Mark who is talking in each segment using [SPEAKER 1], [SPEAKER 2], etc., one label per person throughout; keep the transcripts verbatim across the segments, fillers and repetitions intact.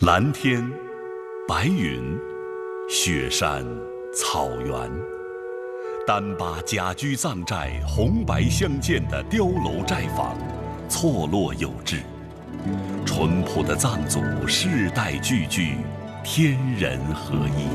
[SPEAKER 1] 蓝天、白云、雪山、草原，单八家居藏寨红白相间的碉楼寨坊，错落有致。淳朴的藏族世代聚居，天人合一。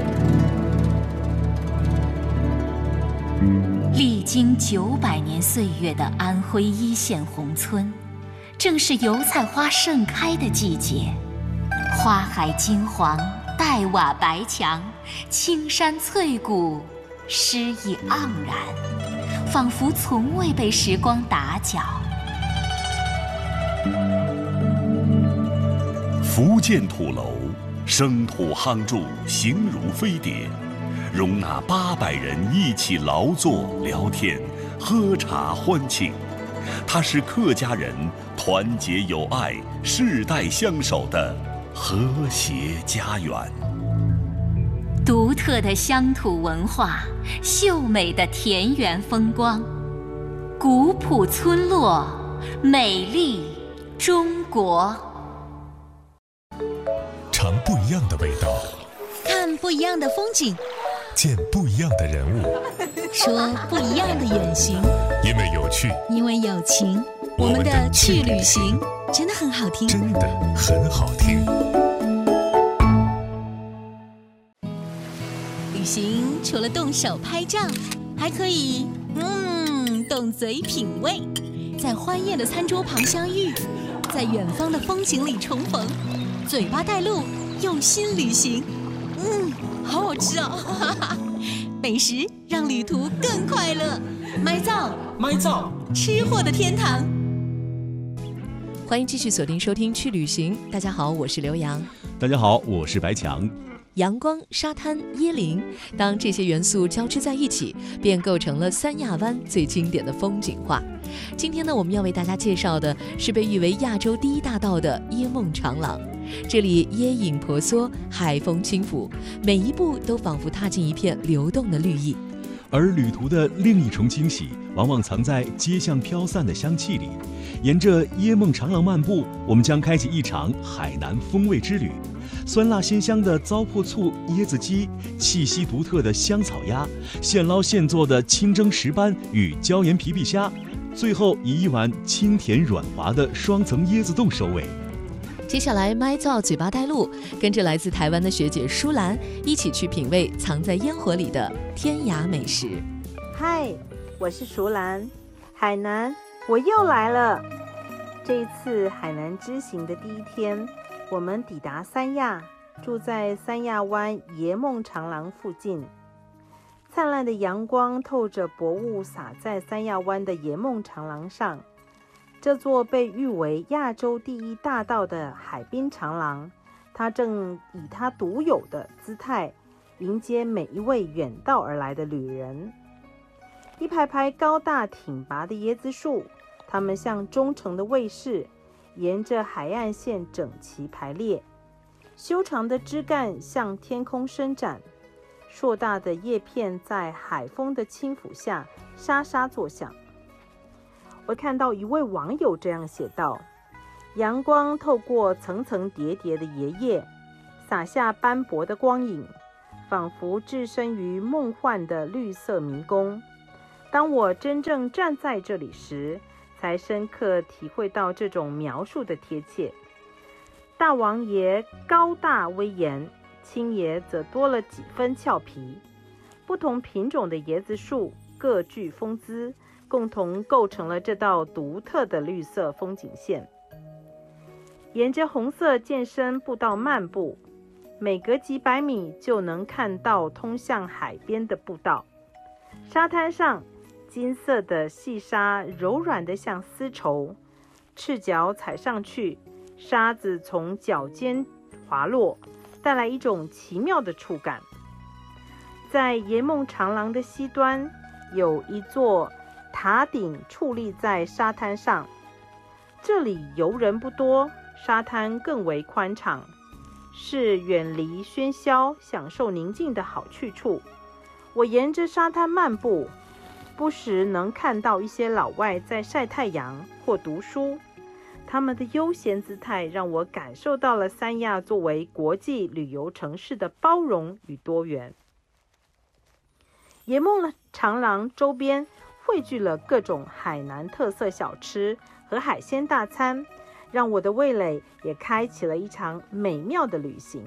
[SPEAKER 2] 历经九百年岁月的安徽一线宏村，正是油菜花盛开的季节。花海金黄，黛瓦白墙，青山翠谷，诗意盎然，仿佛从未被时光打搅。
[SPEAKER 1] 福建土楼，生土夯筑，形如飞碟，容纳八百人一起劳作、聊天、喝茶欢庆。它是客家人团结友爱、世代相守的和谐家园。
[SPEAKER 2] 独特的乡土文化，秀美的田园风光，古朴村落，美丽中国。
[SPEAKER 3] 尝不一样的味道，
[SPEAKER 4] 看不一样的风景，
[SPEAKER 3] 见不一样的人物，
[SPEAKER 4] 说不一样的远行。
[SPEAKER 3] 因为有趣，
[SPEAKER 4] 因为有情，我们的去旅行真的很好听，
[SPEAKER 3] 真的很好听。
[SPEAKER 4] 旅行除了动手拍照，还可以嗯动嘴品味，在欢宴的餐桌旁相遇，在远方的风景里重逢，嘴巴带路，用心旅行。嗯，好好吃哦！美食让旅途更快乐。麦造，
[SPEAKER 5] 麦造，
[SPEAKER 4] 吃货的天堂。
[SPEAKER 6] 欢迎继续锁定收听去旅行。大家好，我是刘洋。
[SPEAKER 5] 大家好，我是白强。
[SPEAKER 6] 阳光、沙滩、椰林，当这些元素交织在一起，便构成了三亚湾最经典的风景画。今天呢，我们要为大家介绍的是被誉为亚洲第一大道的椰梦长廊。这里椰影婆娑，海风轻拂，每一步都仿佛踏进一片流动的绿意。
[SPEAKER 5] 而旅途的另一重惊喜，往往藏在街巷飘散的香气里。沿着椰梦长廊漫步，我们将开启一场海南风味之旅。酸辣鲜香的糟粕醋椰子鸡，气息独特的香草鸭，现捞现做的清蒸石斑与椒盐皮皮虾，最后以一碗清甜软滑的双层椰子冻收尾。
[SPEAKER 6] 接下来麦造嘴巴带路，跟着来自台湾的学姐舒兰一起去品味藏在烟火里的天涯美食。
[SPEAKER 7] 嗨，我是舒兰，海南我又来了。这一次海南之行的第一天，我们抵达三亚，住在三亚湾椰梦长廊附近。灿烂的阳光透着薄雾洒在三亚湾的椰梦长廊上。这座被誉为亚洲第一大道的海滨长廊，它正以它独有的姿态迎接每一位远道而来的旅人。一排排高大挺拔的椰子树，它们像忠诚的卫士，沿着海岸线整齐排列，修长的枝干向天空伸展，硕大的叶片在海风的轻抚下沙沙作响。我看到一位网友这样写道：阳光透过层层叠叠的椰叶，洒下斑驳的光影，仿佛置身于梦幻的绿色迷宫。当我真正站在这里时，才深刻体会到这种描述的贴切。大王椰高大威严，青椰则多了几分俏皮。不同品种的椰子树各具风姿，共同构成了这道独特的绿色风景线。沿着红色健身步道漫步，每隔几百米就能看到通向海边的步道。沙滩上，金色的细沙柔软得像丝绸，赤脚踩上去，沙子从脚尖滑落，带来一种奇妙的触感。在椰梦长廊的西端，有一座塔顶矗立在沙滩上，这里游人不多，沙滩更为宽敞，是远离喧嚣、享受宁静的好去处。我沿着沙滩漫步，不时能看到一些老外在晒太阳或读书， 他们的悠闲姿态让我感受到了三亚作为国际旅游城市的包容与多元。野梦长廊周边汇聚了各种海南特色小吃和海鲜大餐，让我的味蕾也开启了一场美妙的旅行。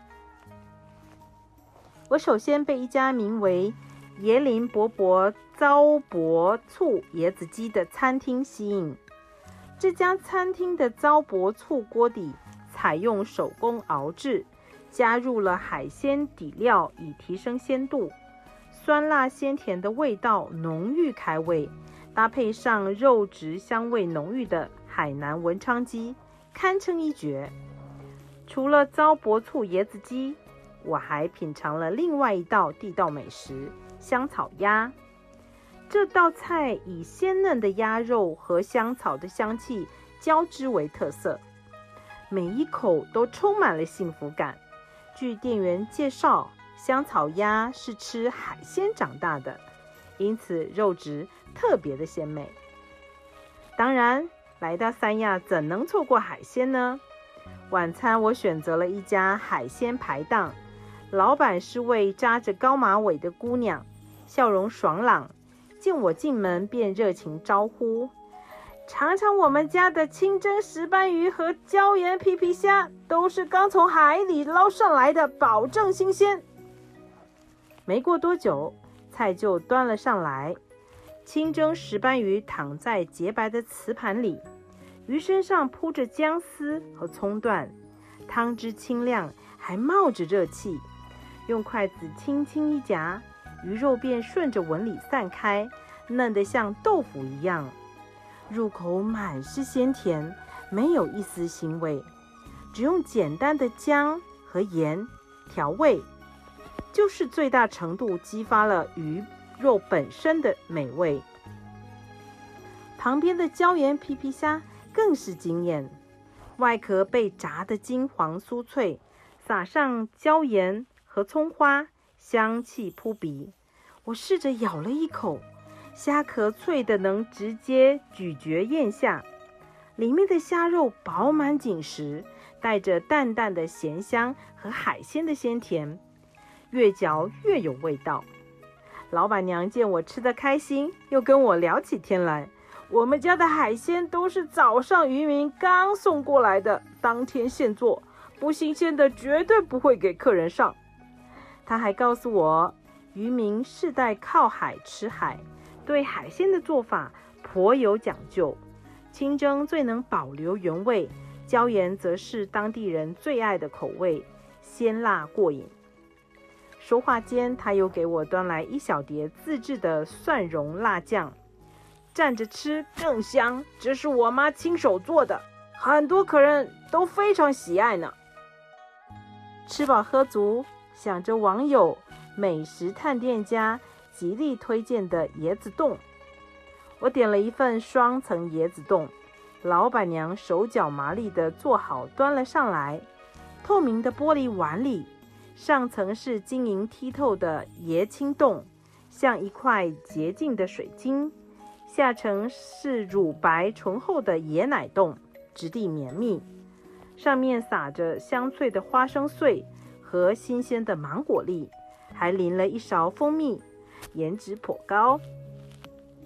[SPEAKER 7] 我首先被一家名为椰林伯伯糟粕醋椰子鸡的餐厅吸引。这家餐厅的糟粕醋锅底采用手工熬制，加入了海鲜底料以提升鲜度，酸辣鲜甜的味道浓郁开胃，搭配上肉质香味浓郁的海南文昌鸡，堪称一绝。除了糟粕醋椰子鸡，我还品尝了另外一道地道美食香草鸭。这道菜以鲜嫩的鸭肉和香草的香气交织为特色，每一口都充满了幸福感。据店员介绍，香草鸭是吃海鲜长大的，因此肉质特别的鲜美。当然，来到三亚怎能错过海鲜呢？晚餐我选择了一家海鲜排档，老板是位扎着高马尾的姑娘，笑容爽朗，见我进门便热情招呼：尝尝我们家的清蒸石斑鱼和椒盐皮皮虾，都是刚从海里捞上来的，保证新鲜。没过多久，菜就端了上来。清蒸石斑鱼躺在洁白的瓷盘里，鱼身上铺着姜丝和葱段，汤汁清亮，还冒着热气。用筷子轻轻一夹，鱼肉便顺着纹理散开，嫩得像豆腐一样。入口满是鲜甜，没有一丝腥味，只用简单的姜和盐调味，就是最大程度激发了鱼肉本身的美味。旁边的椒盐皮皮虾更是惊艳，外壳被炸得金黄酥脆，撒上椒盐和葱花，香气扑鼻。我试着咬了一口，虾壳脆的能直接咀嚼咽下，里面的虾肉饱满紧实，带着淡淡的咸香和海鲜的鲜甜，越嚼越有味道。老板娘见我吃得开心，又跟我聊起天来。我们家的海鲜都是早上渔民刚送过来的，当天现做，不新鲜的绝对不会给客人上。他还告诉我，渔民世代靠海吃海，对海鲜的做法颇有讲究。清蒸最能保留原味，椒盐则是当地人最爱的口味，鲜辣过瘾。说话间，他又给我端来一小碟自制的蒜蓉辣酱，蘸着吃更香，这是我妈亲手做的，很多客人都非常喜爱呢。吃饱喝足，想着网友美食探店家极力推荐的椰子冻，我点了一份双层椰子冻，老板娘手脚麻利地做好端了上来。透明的玻璃碗里，上层是晶莹剔透的椰青冻，像一块洁净的水晶，下层是乳白醇厚的椰奶冻，质地绵密，上面撒着香脆的花生碎和新鲜的芒果粒，还淋了一勺蜂蜜，颜值颇高。